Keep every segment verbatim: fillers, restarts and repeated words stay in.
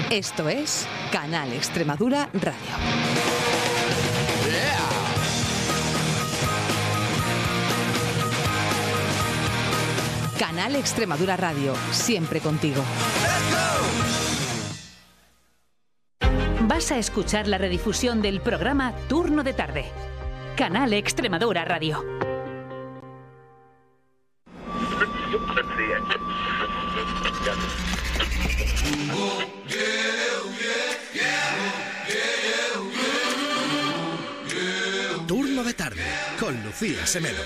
Esto es Canal Extremadura Radio. Yeah. Canal Extremadura Radio, siempre contigo. Vas a escuchar la redifusión del programa Turno de Tarde. Canal Extremadura Radio. Turno de Tarde, con Lucía Semedo.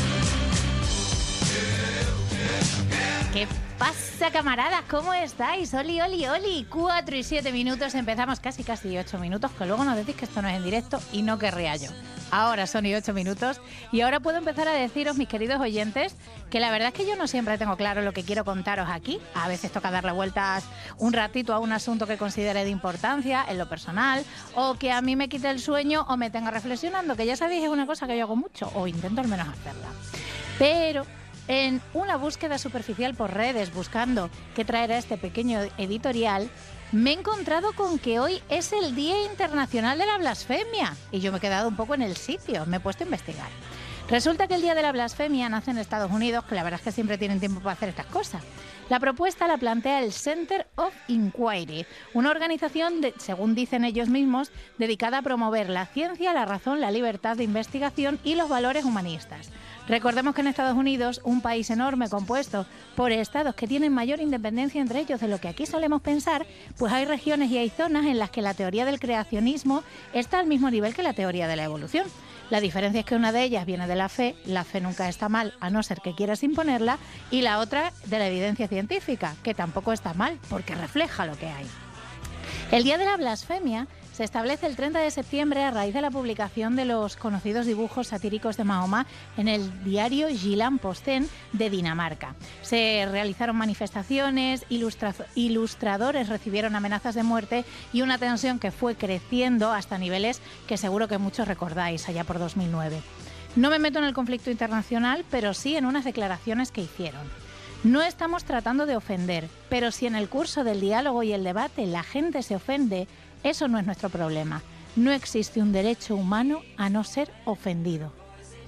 ¿Qué pasa, camaradas? ¿Cómo estáis? Oli, oli, oli. Cuatro y siete minutos. Empezamos casi, casi ocho minutos, que luego nos decís que esto no es en directo y no querría yo. Ahora son y ocho minutos y ahora puedo empezar a deciros, mis queridos oyentes, que la verdad es que yo no siempre tengo claro lo que quiero contaros aquí. A veces toca darle vueltas un ratito a un asunto que considere de importancia en lo personal, o que a mí me quite el sueño o me tenga reflexionando, que ya sabéis es una cosa que yo hago mucho, o intento al menos hacerla. Pero en una búsqueda superficial por redes, buscando qué traer a este pequeño editorial, me he encontrado con que hoy es el Día Internacional de la Blasfemia. Y yo me he quedado un poco en el sitio, me he puesto a investigar. Resulta que el Día de la Blasfemia nace en Estados Unidos, que la verdad es que siempre tienen tiempo para hacer estas cosas. La propuesta la plantea el Center of Inquiry, una organización, de, según dicen ellos mismos, dedicada a promover la ciencia, la razón, la libertad de investigación y los valores humanistas. Recordemos que en Estados Unidos, un país enorme compuesto por estados que tienen mayor independencia entre ellos de lo que aquí solemos pensar, pues hay regiones y hay zonas en las que la teoría del creacionismo está al mismo nivel que la teoría de la evolución. La diferencia es que una de ellas viene de la fe, la fe nunca está mal a no ser que quieras imponerla, y la otra de la evidencia científica, que tampoco está mal porque refleja lo que hay. El Día de la Blasfemia se establece el treinta de septiembre a raíz de la publicación de los conocidos dibujos satíricos de Mahoma en el diario Jyllands-Posten de Dinamarca. Se realizaron manifestaciones, ilustra- ilustradores recibieron amenazas de muerte y una tensión que fue creciendo hasta niveles que seguro que muchos recordáis, allá por dos mil nueve. No me meto en el conflicto internacional, pero sí en unas declaraciones que hicieron. No estamos tratando de ofender, pero si en el curso del diálogo y el debate la gente se ofende, eso no es nuestro problema. No existe un derecho humano a no ser ofendido.